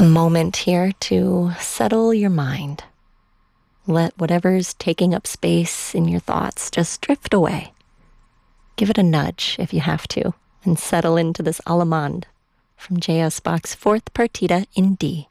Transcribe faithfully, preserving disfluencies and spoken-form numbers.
A moment here to settle your mind. Let whatever's taking up space in your thoughts just drift away. Give it a nudge if you have to, and settle into this Allemande from J S. Bach's Fourth Partita in D.